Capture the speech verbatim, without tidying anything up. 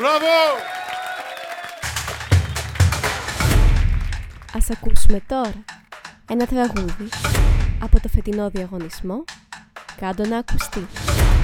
Μπράβο! Ας ακούσουμε τώρα ένα τραγούδι από το φετινό διαγωνισμό «Κάντο να ακουστεί».